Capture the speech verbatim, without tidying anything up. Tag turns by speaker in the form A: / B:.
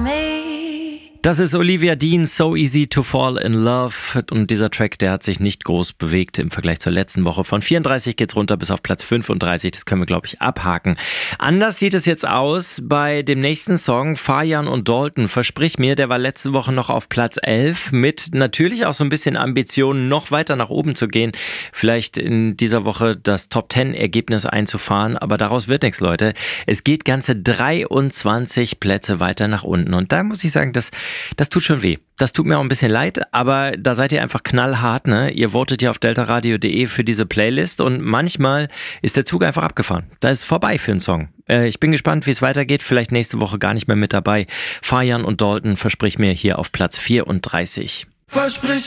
A: me.
B: Das ist Olivia Dean, So Easy to Fall in Love. Und dieser Track, der hat sich nicht groß bewegt im Vergleich zur letzten Woche. Von vierunddreißig geht's runter bis auf Platz fünfunddreißig. Das können wir, glaube ich, abhaken. Anders sieht es jetzt aus bei dem nächsten Song, Fajan und Dalton. Versprich mir, der war letzte Woche noch auf Platz elf. Mit natürlich auch so ein bisschen Ambitionen, noch weiter nach oben zu gehen. Vielleicht in dieser Woche das Top zehn Ergebnis einzufahren. Aber daraus wird nichts, Leute. Es geht ganze dreiundzwanzig Plätze weiter nach unten. Und da muss ich sagen, das Das tut schon weh. Das tut mir auch ein bisschen leid, aber da seid ihr einfach knallhart, ne? Ihr votet ja auf deltaradio punkt de für diese Playlist und manchmal ist der Zug einfach abgefahren. Da ist vorbei für einen Song. Äh, ich bin gespannt, wie es weitergeht. Vielleicht nächste Woche gar nicht mehr mit dabei. Fajan und Dalton, versprich mir, hier auf Platz vierunddreißig.
C: Versprich